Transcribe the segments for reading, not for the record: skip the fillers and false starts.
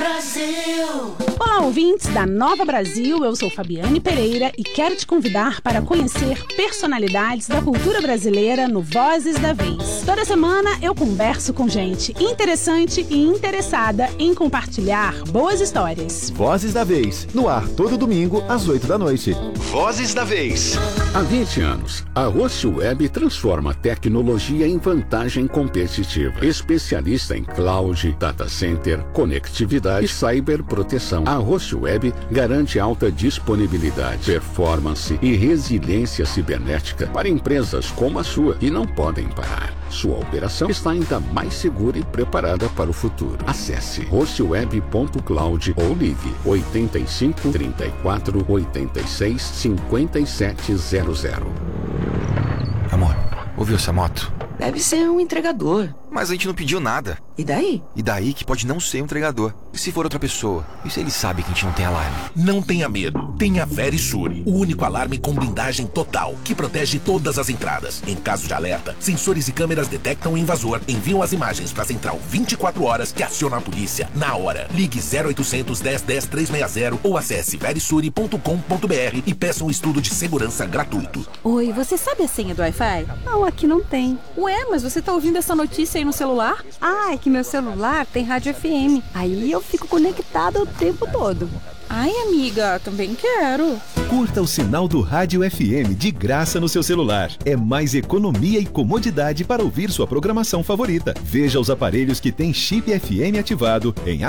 Brasil! Olá, ouvintes da Nova Brasil, eu sou Fabiane Pereira e quero te convidar para conhecer personalidades da cultura brasileira no Vozes da Vez. Toda semana eu converso com gente interessante e interessada em compartilhar boas histórias. Vozes da Vez, no ar todo domingo às 8 da noite. Vozes da Vez. Há 20 anos, a Roche Web transforma a tecnologia em vantagem competitiva. Especialista em cloud, data center, conectividade e cyberproteção. A Roche Web garante alta disponibilidade, performance e resiliência cibernética para empresas como a sua que não podem parar. Sua operação está ainda mais segura e preparada para o futuro. Acesse hostweb.cloud ou ligue 85 34 86 5700. Amor, ouviu essa moto? Deve ser um entregador. Mas a gente não pediu nada. E daí? E daí que pode não ser um entregador. E se for outra pessoa? E se ele sabe que a gente não tem alarme? Não tenha medo. Tenha Verisure, o único alarme com blindagem total, que protege todas as entradas. Em caso de alerta, sensores e câmeras detectam o invasor, enviam as imagens para a central 24 horas que aciona a polícia na hora. Ligue 0800 10 10 360 ou acesse verisure.com.br e peça um estudo de segurança gratuito. Oi, você sabe a senha do Wi-Fi? Não, aqui não tem. Ué, mas você tá ouvindo essa notícia aí no celular? Ah, é que meu celular tem rádio FM. Aí eu fico conectada o tempo todo. Ai, amiga, também quero. Curta o sinal do Rádio FM de graça no seu celular. É mais economia e comodidade para ouvir sua programação favorita. Veja os aparelhos que têm chip FM ativado em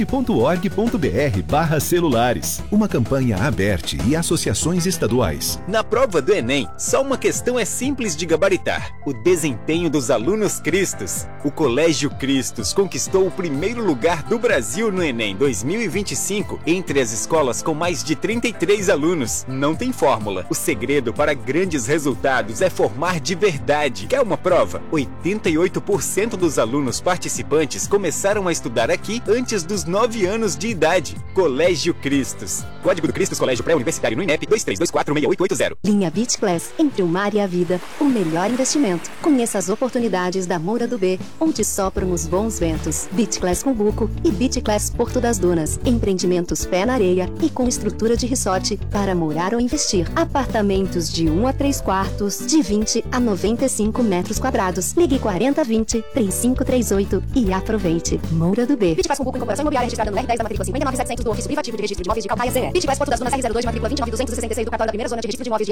aberte.org.br/celulares. Uma campanha Aberte e associações estaduais. Na prova do Enem, só uma questão é simples de gabaritar: o desempenho dos alunos Cristos. O Colégio Cristos conquistou o primeiro lugar do Brasil no Enem 2025 entre as escolas com mais de 33 alunos. Não tem fórmula. O segredo para grandes resultados é formar de verdade. Quer uma prova? 88% dos alunos participantes começaram a estudar aqui antes dos 9 anos de idade. Colégio Cristos. Código do Cristos Colégio Pré-Universitário no INEP 23246880. Linha Beach Class. Entre o mar e a vida, o melhor investimento. Conheça as oportunidades da Moura do B, onde sopram os bons ventos. Beach Class Cumbuco e Beach Class Porto das Dunas. Empreendimentos pé na areia e com estrutura de resort para morar ou investir. Apartamentos de 1 a 3 quartos, de 20 a 95 metros quadrados. Ligue 4020-3538 e aproveite. Moura do B. Bitclass Cumbuco, incorporação imobiliária registrada no R10 da matrícula 59700 do Ofício Privativo de Registro de Imóveis de Calcaia CE. Bitclass Porto das Dunas R02, matrícula 29266 do cartório da primeira zona de registro de imóveis de